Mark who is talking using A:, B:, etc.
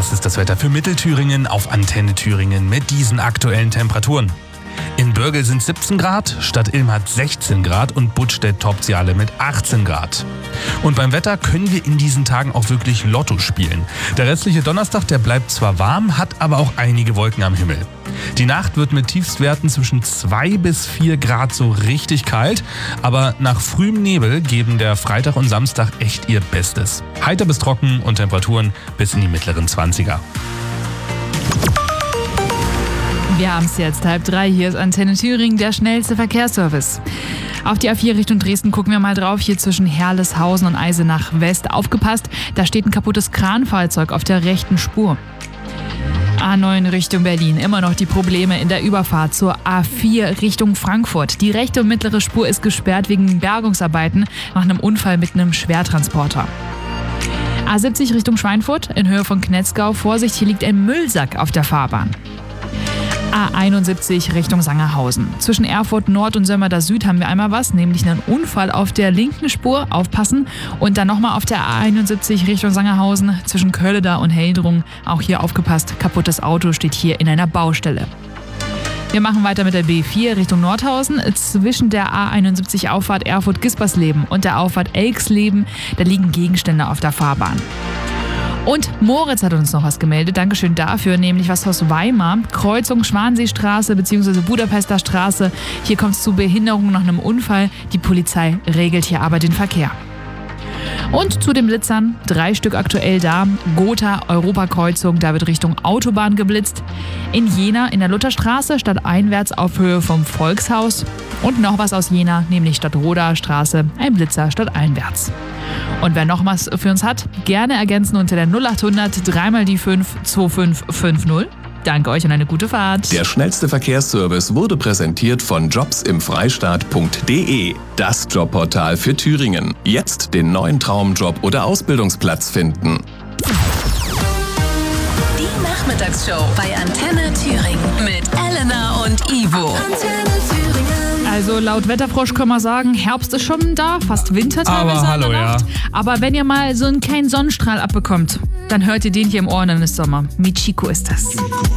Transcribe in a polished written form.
A: das ist das Wetter für Mittelthüringen auf Antenne Thüringen mit diesen aktuellen Temperaturen. In Bürgel sind 17 Grad, Stadt Ilm hat 16 Grad und Buttstedt-Topsiale mit 18 Grad. Und beim Wetter können wir in diesen Tagen auch wirklich Lotto spielen. Der restliche Donnerstag, der bleibt zwar warm, hat aber auch einige Wolken am Himmel. Die Nacht wird mit Tiefstwerten zwischen 2 bis 4 Grad so richtig kalt, aber nach frühem Nebel geben der Freitag und Samstag echt ihr Bestes. Heiter bis trocken und Temperaturen bis in die mittleren 20er.
B: Wir haben es jetzt 2:30. Hier ist Antenne Thüringen, der schnellste Verkehrsservice. Auf die A4 Richtung Dresden gucken wir mal drauf. Hier zwischen Herleshausen und Eisenach West. Aufgepasst, da steht ein kaputtes Kranfahrzeug auf der rechten Spur. A9 Richtung Berlin. Immer noch die Probleme in der Überfahrt zur A4 Richtung Frankfurt. Die rechte und mittlere Spur ist gesperrt wegen Bergungsarbeiten nach einem Unfall mit einem Schwertransporter. A70 Richtung Schweinfurt in Höhe von Knetzgau. Vorsicht, hier liegt ein Müllsack auf der Fahrbahn. A71 Richtung Sangerhausen. Zwischen Erfurt Nord und Sömmerda Süd haben wir einmal was, nämlich einen Unfall auf der linken Spur, aufpassen. Und dann nochmal auf der A71 Richtung Sangerhausen zwischen Kölleda und Heldrung. Auch hier aufgepasst, kaputtes Auto steht hier in einer Baustelle. Wir machen weiter mit der B4 Richtung Nordhausen. Zwischen der A71 Auffahrt Erfurt-Gispersleben und der Auffahrt Elksleben, da liegen Gegenstände auf der Fahrbahn. Und Moritz hat uns noch was gemeldet, Dankeschön dafür, nämlich was aus Weimar, Kreuzung Schwanseestraße bzw. Budapester Straße. Hier kommt es zu Behinderungen nach einem Unfall. Die Polizei regelt hier aber den Verkehr. Und zu den Blitzern, 3 Stück aktuell da. Gotha, Europakreuzung, da wird Richtung Autobahn geblitzt. In Jena, in der Lutherstraße, stadteinwärts auf Höhe vom Volkshaus. Und noch was aus Jena, nämlich Stadtroda Straße, ein Blitzer stadteinwärts. Und wer noch was für uns hat, gerne ergänzen unter der 0800 3 die 5 2550. Danke euch und eine gute Fahrt.
C: Der schnellste Verkehrsservice wurde präsentiert von jobsimfreistaat.de, das Jobportal für Thüringen. Jetzt den neuen Traumjob oder Ausbildungsplatz finden.
D: Die Nachmittagsshow bei Antenne Thüringen mit Elena und Ivo.
B: Also laut Wetterfrosch können wir sagen, Herbst ist schon da, fast Winter teilweise.
A: Aber hallo, ja.
B: Aber wenn ihr mal so einen kleinen Sonnenstrahl abbekommt, dann hört ihr den hier im Ohr und dann ist Sommer. Michiko ist das.